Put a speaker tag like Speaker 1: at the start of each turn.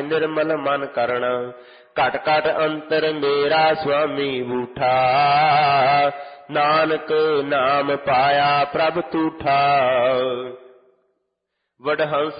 Speaker 1: ਕੇ ਨਿਰਮਲ ਮਨ ਕਰਣਾ। ਘਟ ਘਟ ਅੰਤਰ ਮੇਰਾ ਸੁਆਮੀ ਬੂਠਾ, ਨਾਨਕ ਨਾਮ ਪਾਇਆ ਪ੍ਰਭ ਤੂਠਾ। ਵਡਹੰਸ